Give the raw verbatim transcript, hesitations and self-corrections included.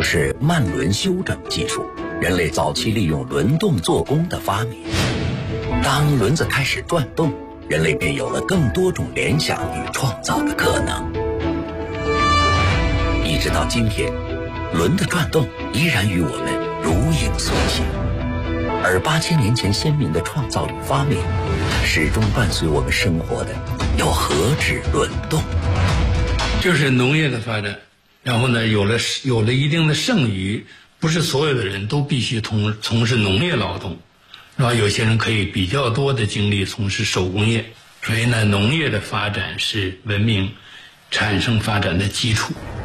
就是慢轮修整技术，人类早期利用轮动做工的发明。当轮子开始转动，人类便有了更多种联想与创造的可能。一直到今天，轮的转动依然与我们如影随形，而八千年前先民的创造与发明，始终伴随我们生活的又何止轮动？ 就是农业的发展，然后呢，有了有了一定的剩余，不是所有的人都必须从从事农业劳动，然后有些人可以比较多的精力从事手工业，所以呢，农业的发展是文明产生发展的基础。